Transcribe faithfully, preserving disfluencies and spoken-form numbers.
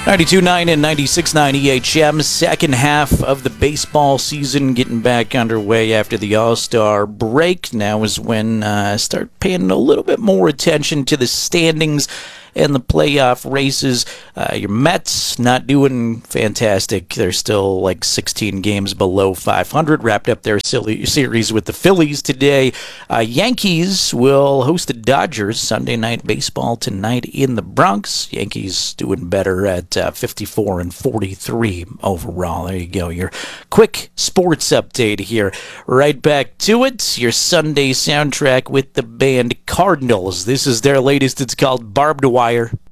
ninety-two point nine and ninety-six point nine E H M, second half of the baseball season getting back underway after the All-Star break. Now is when I uh, start paying a little bit more attention to the standings and the playoff races. Uh, your Mets not doing fantastic. They're still like sixteen games below five hundred. Wrapped up their silly series with the Phillies today. Uh, Yankees will host the Dodgers Sunday Night Baseball tonight in the Bronx. Yankees doing better at uh, fifty-four and forty-three overall. There you go. Your quick sports update here. Right back to it. Your Sunday soundtrack with the band Cardinals. This is their latest. It's called Barbed Wire.